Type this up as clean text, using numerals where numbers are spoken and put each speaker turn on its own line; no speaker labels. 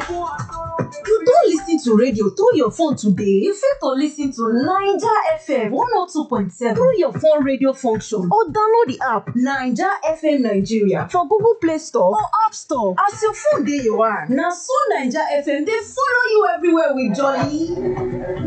You don't listen to radio through your phone today. You fit to listen to Naija FM 102.7 through your phone radio function or download the app Naija FM Nigeria for Google Play Store or App Store. As your phone dey your hand, na so Naija FM dey follow you everywhere with jolly.